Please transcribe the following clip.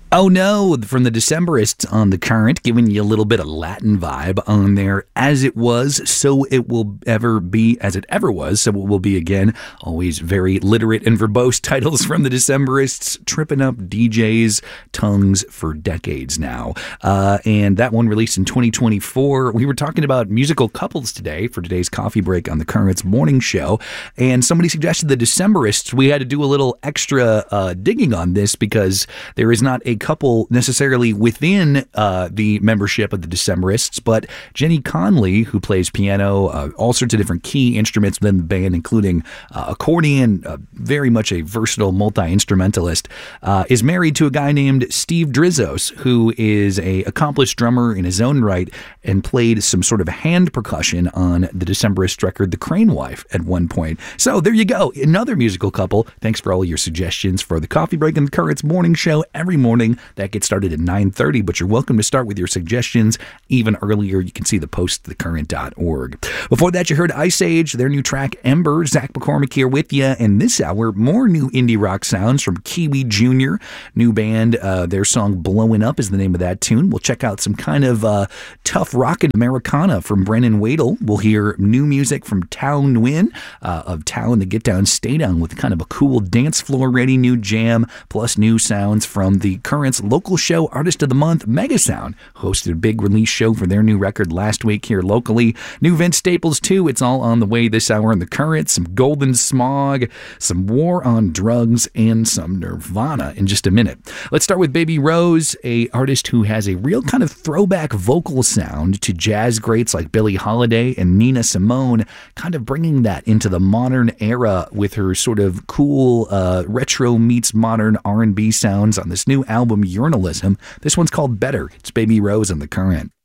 Oh No from the Decemberists on The Current, giving you a little bit of Latin vibe on there. As it was, so it will ever be, as it ever was, so it will be again. Always very literate and verbose titles from the Decemberists, tripping up DJs' tongues for decades now. And that one released in 2024. We were talking about musical couples today for today's coffee break on The Current's morning show, and somebody suggested the Decemberists. We had to do a little extra digging on this because there is not a couple necessarily within the membership of the Decemberists, but Jenny Conley, who plays piano, all sorts of different key instruments within the band, including accordion, very much a versatile multi-instrumentalist, is married to a guy named Steve Drizos, who is a accomplished drummer in his own right and played some sort of hand percussion on the Decemberist record, The Crane Wife, at one point. So there you go, another musical couple. Thanks for all your suggestions for the coffee break and the Current's morning show every morning. That gets started at 9:30, but you're welcome to start with your suggestions even earlier. You can see the post at thecurrent.org. Before that, you heard Ice Age, their new track, Ember. Zach McCormick here with you. And this hour, more new indie rock sounds from Kiwi Jr., new band. Their song Blowing Up is the name of that tune. We'll check out some kind of tough rockin' Americana from Brennan Wadle. We'll hear new music from Tao Nguyen of Tao and the Get Down Stay Down with kind of a cool dance floor ready new jam, plus new sounds from the Current's local show Artist of the Month, Megasound, hosted a big release show for their new record last week here locally. New Vince Staples too. It's all on the way this hour on The Current. Some Golden Smog, some War on Drugs, and some Nirvana in just a minute. Let's start with Baby Rose, a artist who has a real kind of throwback vocal sound to jazz greats like Billie Holiday and Nina Simone, kind of bringing that into the modern era with her sort of cool retro meets modern R&B sounds on this new album, Journalism. This one's called Better. It's Baby Rose on The Current.